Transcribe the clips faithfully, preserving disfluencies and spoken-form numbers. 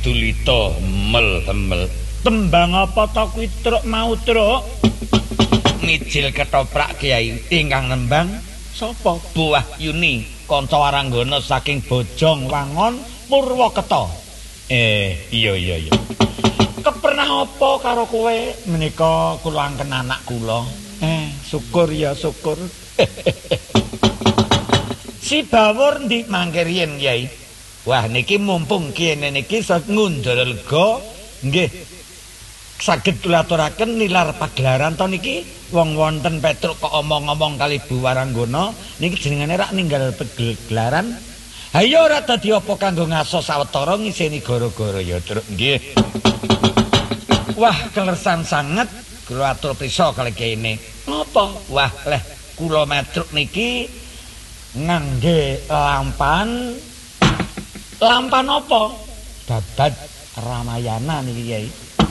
Adulita mel-mel. Tembang apa to kuwi truk mau truk? Mijil ketoprak Kiai ingkang nembang sapa? Buah Yuni kanca waranggana saking Bojong Wangon Purwokerto. Eh iya iya iya. Kepernah apa karo kowe? Menika kula angken anak kula. Eh syukur ya syukur. Si Bawur ndi mangke riyen Kyai? Wah niki mumpung kene niki ngundul lega nggih saged kula aturaken nilar pagelaran to niki wong wonten Petruk kok omong-omong kali Bu Waranggana niki jenengane rak ninggal pagelaran. Ayo ora dadi apa kanggo ngaso sawetara ngiseni gara-gara ya Truk nggih. Wah kelersan sanget kula atur prisa kali kene. Napa? Wah leh kula Petruk niki ngangge lampan. Lampan apa? Babat Ramayana niki Kyai.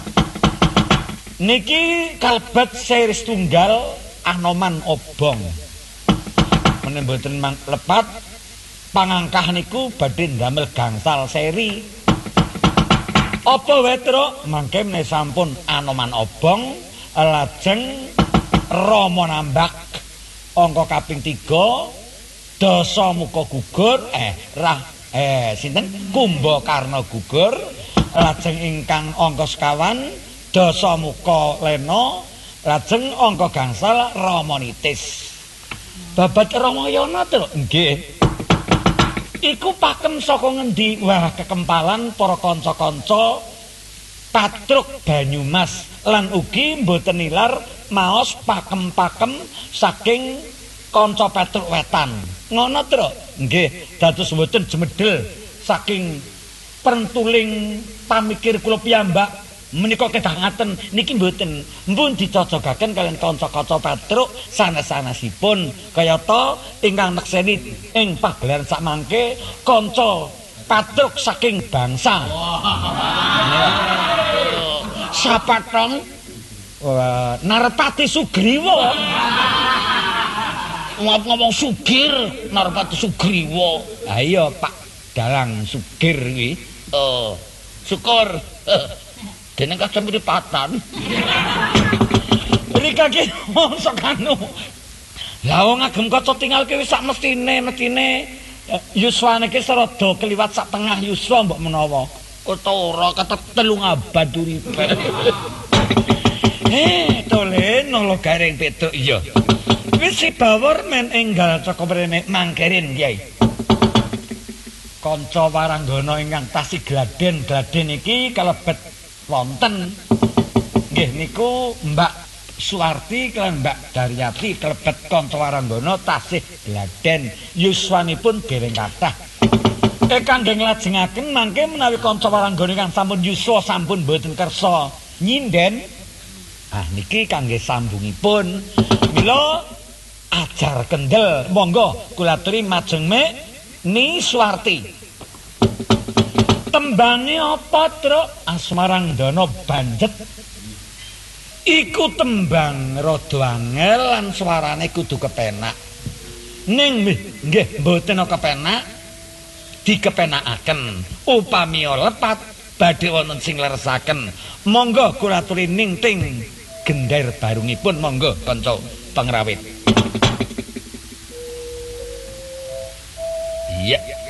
Niki kalebet series tunggal Anoman Obong. Menawi mboten lepat pangangkah niku badhe ndamel gangsal seri. Apa wae Truk? Mangke menawi sampun Anoman Obong lajeng Rama Nambak angka kaping tiga Dasa Muka Gugur eh rah Eh, sinten Kumbakarna gugur lajeng ingkang angka sekawan Dasa Muka Lena lajeng angka gangsal Ramanitis. Babat Ramayana to nggih. Iku pakem saka ngendi? Wah kekempalan para kanca-kanca Patruk Banyumas lan ugi mboten nilar maos pakem-pakem saking kanca Patruk Wetan. Ngono Truk? Nggih, dados mboten jemedel saking pentuling pamikir kula piyambak menika kedah ngaten niki mboten mpun dicocokaken kalian kanca-kanca Patruk sanes-sanesipun kayata ingkang nekseni ing pagelaran sakmangke kanca Patruk saking bangsa. Sapa tong? Wah, Narpati Sugriwa. Ngomong Sugir Narpati Sugriwa. Ha iya Pak Dalang Sugir kuwi. Oh, syukur. Dene kadang mripatan. Rika ki mosok anu. Lah wong agem kaca tinggalke wis sak mestine, mestine yuswane ki serada keliwat sak tengah yuswa mbok menawa. Utawa ora ketep telung abad uripe. Eh, tole nolo garing Petruk iya. Wis si Bawur men enggal saka mrene mangkerin Kyai. Kanca Waranggana ingkang tasih gladen-gladen iki kalebet wonten nggih niku Mbak Suwarti lan Mbak Daryati kalebet kanca Waranggana tasih gladen yuswanipun dereng kathah. Eh kangge nglajengaken mangke menawi kanca Waranggana ingkang sampun yuswa sampun boten kersa nyinden. Ah niki kangge sambungipun mila ajar kendel monggo kula aturi majeng mek Ni Suwarti. Tembange apa Truk? Asmaranggana Banjet. Iku tembang rada angel lan suarane kudu kepenak. Ning nggih mboten kepenak dikepenakaken. Upami lepat badhe wonten sing leresaken. Monggo kula aturi ningting gender barungipun monggo kanca pengrawit. Iya.